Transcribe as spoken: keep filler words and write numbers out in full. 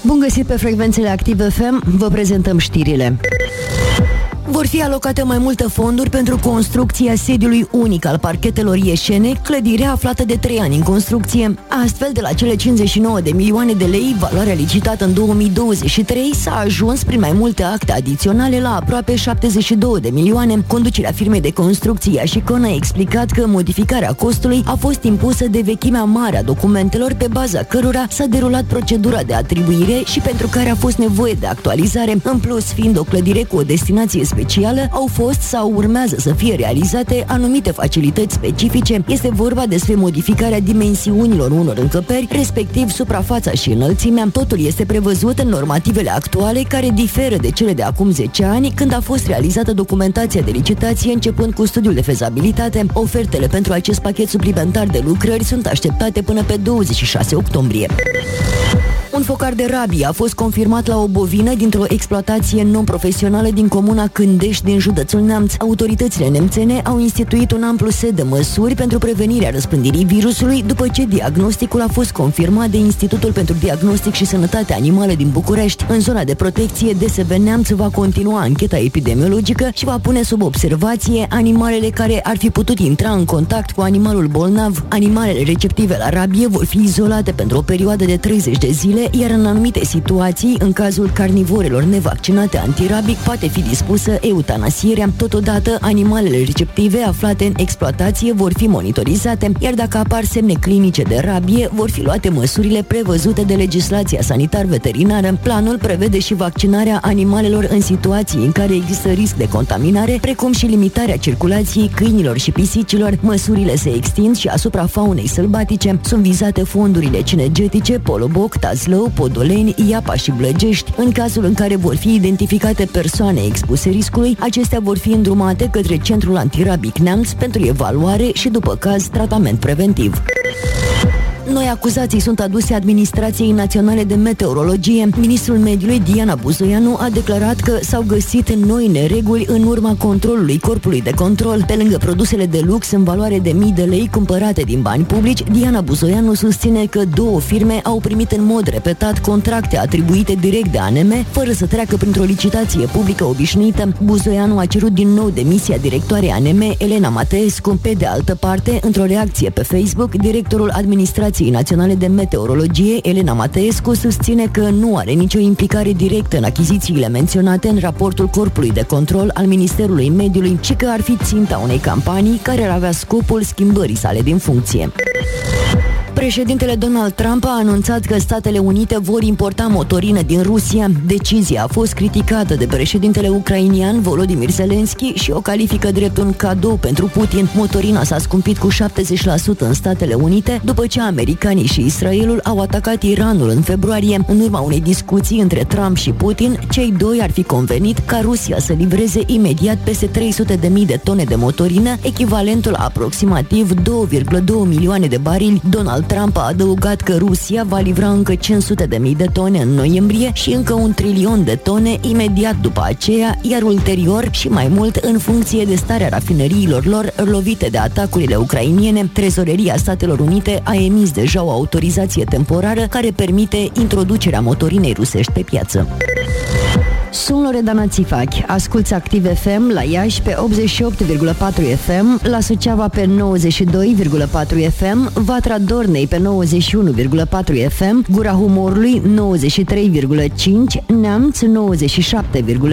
Bun găsit pe frecvențele Active F M, vă prezentăm știrile. Vor fi alocate mai multe fonduri pentru construcția sediului unic al parchetelor ieșene, clădirea aflată de trei ani în construcție. Astfel, de la cele cincizeci și nouă de milioane de lei, valoarea licitată în două mii douăzeci și trei, s-a ajuns prin mai multe acte adiționale la aproape șaptezeci și două de milioane. Conducerea firmei de construcție Iașicon a explicat că modificarea costului a fost impusă de vechimea mare a documentelor pe baza cărora s-a derulat procedura de atribuire și pentru care a fost nevoie de actualizare. În plus, fiind o clădire cu o destinație specială, au fost sau urmează să fie realizate anumite facilități specifice. Este vorba despre modificarea dimensiunilor unor încăperi, respectiv suprafața și înălțimea. Totul este prevăzut în normativele actuale, care diferă de cele de acum zece ani, când a fost realizată documentația de licitație, începând cu studiul de fezabilitate. Ofertele pentru acest pachet suplimentar de lucrări sunt așteptate până pe douăzeci și șase octombrie. Un focar de rabie a fost confirmat la o bovină dintr-o exploatație non-profesională din comuna Cândești din județul Neamț. Autoritățile nemțene au instituit un amplu set de măsuri pentru prevenirea răspândirii virusului, după ce diagnosticul a fost confirmat de Institutul pentru Diagnostic și Sănătate Animală din București. În zona de protecție, D S B Neamț va continua ancheta epidemiologică și va pune sub observație animalele care ar fi putut intra în contact cu animalul bolnav. Animalele receptive la rabie vor fi izolate pentru o perioadă de treizeci de zile, iar în anumite situații, în cazul carnivorelor nevaccinate antirabic, poate fi dispusă eutanasierea. Totodată, animalele receptive aflate în exploatație vor fi monitorizate, iar dacă apar semne clinice de rabie, vor fi luate măsurile prevăzute de legislația sanitar-veterinară. Planul prevede și vaccinarea animalelor în situații în care există risc de contaminare, precum și limitarea circulației câinilor și pisicilor. Măsurile se extind și asupra faunei sălbatice. Sunt vizate fondurile cinegetice, Poloboc, Tazlău, Podoleni, Iapa și Blăgești. În cazul în care vor fi identificate persoane expuse riscului, acestea vor fi îndrumate către Centrul Antirabic Neamț pentru evaluare și, după caz, tratament preventiv. Noi acuzații sunt aduse Administrației Naționale de Meteorologie. Ministrul Mediului, Diana Buzoianu, a declarat că s-au găsit noi nereguli în urma controlului Corpului de Control. Pe lângă produsele de lux în valoare de mii de lei cumpărate din bani publici, Diana Buzoianu susține că două firme au primit în mod repetat contracte atribuite direct de A N M, fără să treacă printr-o licitație publică obișnuită. Buzoianu a cerut din nou demisia directoarei A N M, Elena Mateescu. Pe de altă parte, într-o reacție pe Facebook, directorul Administrației Naționale de Meteorologie, Elena Mateescu, susține că nu are nicio implicare directă în achizițiile menționate în raportul Corpului de Control al Ministerului Mediului și că ar fi ținta unei campanii care ar avea scopul schimbării sale din funcție. Președintele Donald Trump a anunțat că Statele Unite vor importa motorină din Rusia. Decizia a fost criticată de președintele ucrainian Volodymyr Zelensky și o califică drept un cadou pentru Putin. Motorina s-a scumpit cu șaptezeci la sută în Statele Unite după ce americanii și Israelul au atacat Iranul în februarie. În urma unei discuții între Trump și Putin, cei doi ar fi convenit ca Rusia să livreze imediat peste trei sute de mii de tone de motorină, echivalentul la aproximativ două virgulă doi milioane de barili. Donald Trump a adăugat că Rusia va livra încă cinci sute de mii de tone în noiembrie și încă un trilion de tone imediat după aceea, iar ulterior și mai mult în funcție de starea rafineriilor lor lovite de atacurile ucrainiene. Trezoreria Statelor Unite a emis deja o autorizație temporară care permite introducerea motorinei rusești pe piață. Sunt Loredana Țifachi, asculți Active F M la Iași pe optzeci și opt virgulă patru F M, la Suceava pe nouăzeci și doi virgulă patru F M, Vatra Dornei pe nouăzeci și unu virgulă patru F M, Gura Humorului nouăzeci și trei virgulă cinci, Neamț nouăzeci și șapte virgulă